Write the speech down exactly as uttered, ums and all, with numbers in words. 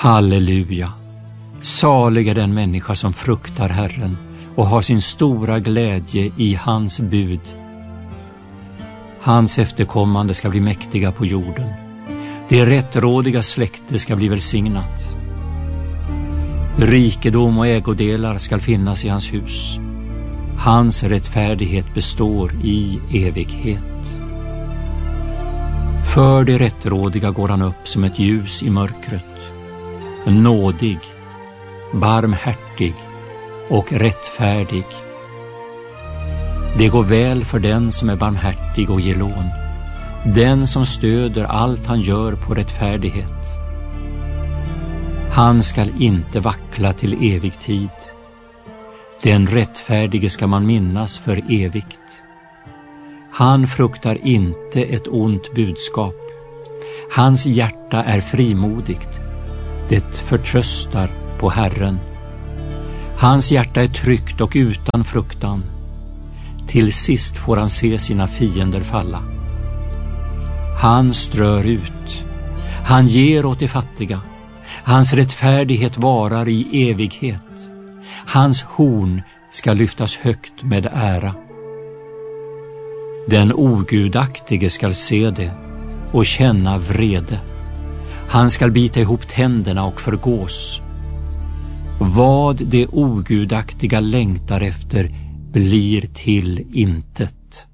Halleluja! Salig är den människa som fruktar Herren och har sin stora glädje i hans bud. Hans efterkommande ska bli mäktiga på jorden. Det rättrådiga släkte ska bli välsignat. Rikedom och ägodelar ska finnas i hans hus. Hans rättfärdighet består i evighet. För det rättrådiga går han upp som ett ljus i mörkret. Nådig, barmhärtig och rättfärdig. Det går väl för den som är barmhärtig och ger lån, den som stöder allt han gör på rättfärdighet. Han skall inte vackla till evig tid. Den rättfärdige ska man minnas för evigt. Han fruktar inte ett ont budskap. Hans hjärta är frimodigt. Det förtröstar på Herren. Hans hjärta är tryggt och utan fruktan. Till sist får han se sina fiender falla. Han strör ut. Han ger åt de fattiga. Hans rättfärdighet varar i evighet. Hans horn ska lyftas högt med ära. Den ogudaktige skall se det och känna vrede. Han skall bita ihop tänderna och förgås. Vad det ogudaktiga längtar efter blir till intet.